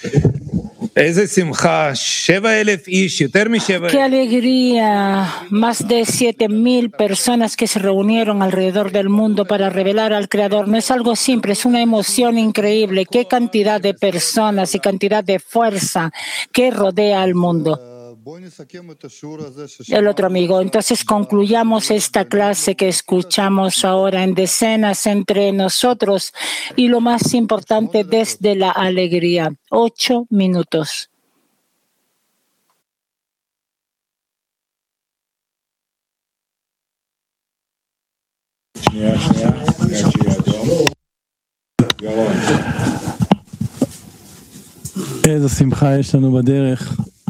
Qué alegría, más de 7,000 personas que se reunieron alrededor del mundo para revelar al Creador. No es algo simple, es una emoción increíble. Qué cantidad de personas y cantidad de fuerza que rodea al mundo. El otro amigo, entonces concluyamos esta clase que escuchamos ahora en decenas entre nosotros y lo más importante, desde la alegría. 8 minutos. איזו שמחה יש לנו בדרך.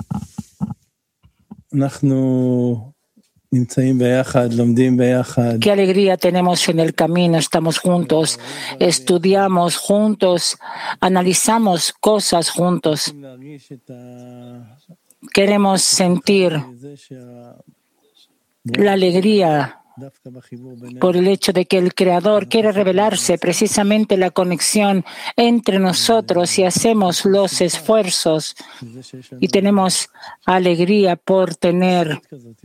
אנחנו נמצאים ביחד, לומדים ביחד. Qué alegría tenemos en el camino, estamos juntos, estudiamos juntos, analizamos cosas juntos. Queremos sentir la alegría por el hecho de que el Creador quiere revelarse, precisamente la conexión entre nosotros, y hacemos los esfuerzos y tenemos alegría por tener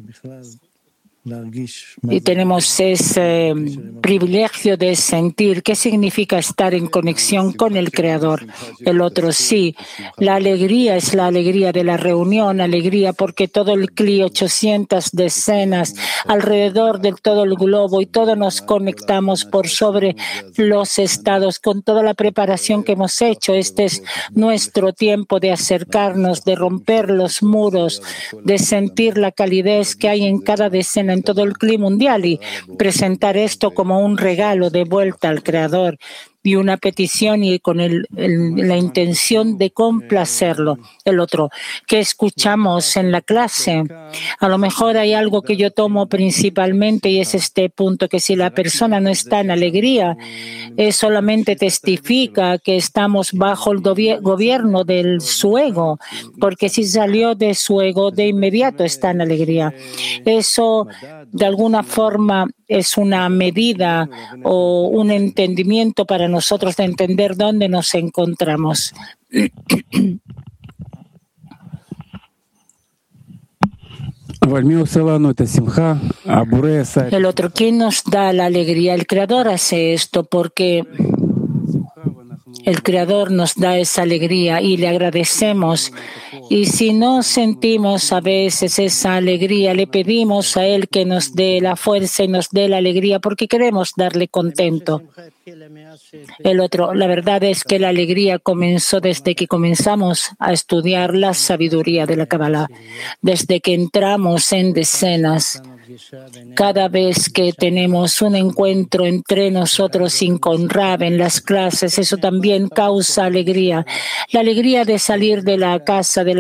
y tenemos ese privilegio de sentir qué significa estar en conexión con el Creador. El otro, sí, la alegría es la alegría de la reunión, alegría porque todo el CLI, 800 decenas alrededor de todo el globo, y todos nos conectamos por sobre los estados con toda la preparación que hemos hecho. Este es nuestro tiempo de acercarnos, de romper los muros, de sentir la calidez que hay en cada decena en todo el clima mundial y presentar esto como un regalo de vuelta al Creador y una petición, y con la intención de complacerlo. El otro, que escuchamos en la clase, a lo mejor hay algo que yo tomo principalmente, y es este punto, que si la persona no está en alegría, solamente testifica que estamos bajo el gobierno de su ego, porque si salió de su ego, de inmediato está en alegría. Eso, de alguna forma, es una medida o un entendimiento para nosotros de entender dónde nos encontramos. El otro, ¿quién nos da la alegría? El Creador hace esto porque el Creador nos da esa alegría y le agradecemos. Y si no sentimos a veces esa alegría, le pedimos a Él que nos dé la fuerza y nos dé la alegría porque queremos darle contento. El otro, la verdad es que la alegría comenzó desde que comenzamos a estudiar la sabiduría de la Kabbalah, desde que entramos en decenas. Cada vez que tenemos un encuentro entre nosotros y con Rab en las clases, eso también causa alegría. La alegría de salir de la casa, de la